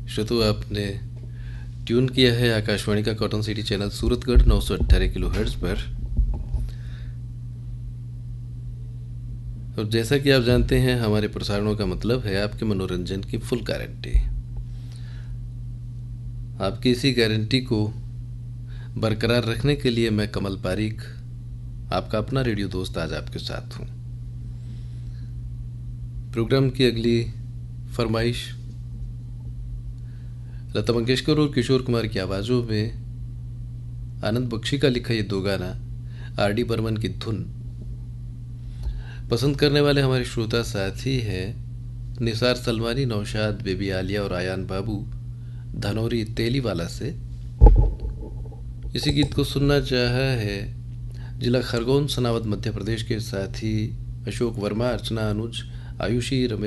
श्रोतो, आपने ट्यून किया है आकाशवाणी का cotton city channel Suratgarh 918 kilohertz पर। और जैसा कि आप जानते हैं, हमारे प्रसारणों का मतलब है आपके मनोरंजन की फुल गारंटी। आपकी इसी गारंटी को बरकरार रखने के लिए मैं कमल पारीक, आपका अपना रेडियो दोस्त, आज आपके साथ हूँ। प्रोग्राम की अगली फरमाइश लता मंगेशकर और किशोर कुमार की आवाज़ों में आनंद बख्शी का लिखा ये दो गाना आर.डी. बर्मन की धुन पसंद करने वाले हमारे श्रोता साथी हैं निसार सलमानी, नौशाद, बेबी आलिया और आयान बाबू धनौरी तेलीवाला से। इसी गीत को सुनना चाहा है जिला खरगोन, सनावद, मध्य प्रदेश के साथी अशोक वर्मा, अर्चना, अनुज, आयुषी, रमेश